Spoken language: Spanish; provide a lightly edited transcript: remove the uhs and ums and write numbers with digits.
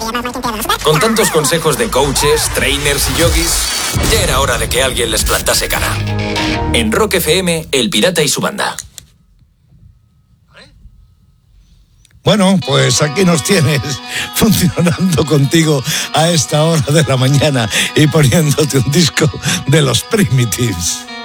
Con tantos consejos de coaches, trainers y yogis, ya era hora de que alguien les plantase cara. En Rock FM, El Pirata y su banda. Bueno, pues aquí nos tienes funcionando contigo a esta hora de la mañana y poniéndote un disco de los Primitives.